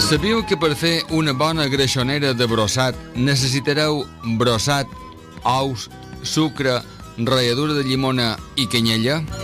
Sabíeu que per fer una bona greixonera de brossat necessitareu brossat, ous, sucre, ratlladura de llimona i canyella?